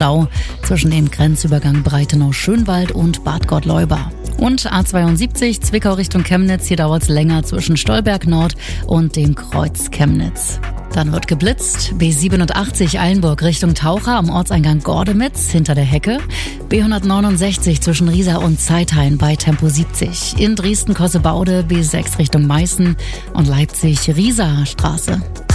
Stau zwischen dem Grenzübergang Breitenau-Schönwald und Bad Gottleuba. Und A72 Zwickau Richtung Chemnitz, hier dauert es länger zwischen Stolberg Nord und dem Kreuz Chemnitz. Dann wird geblitzt. B87 Eilenburg Richtung Taucher am Ortseingang Gordemitz hinter der Hecke. B169 zwischen Riesa und Zeithain bei Tempo 70. In Dresden-Kossebaude B6 Richtung Meißen und Leipzig-Riesa Straße.